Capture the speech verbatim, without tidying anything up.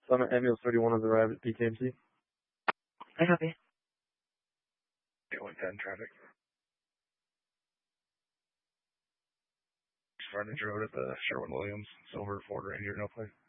Summit Ambulance thirty-one has arrived at P K M C. I copy. eight one ten traffic. Frontage Road at the Sherwin-Williams, Silver Ford Ranger, no play.